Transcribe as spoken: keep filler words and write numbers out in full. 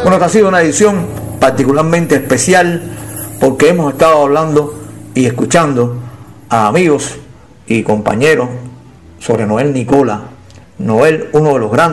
Bueno, esta ha sido una edición particularmente especial porque hemos estado hablando y escuchando a amigos y compañeros sobre Noel Nicola. Noel, uno de los grandes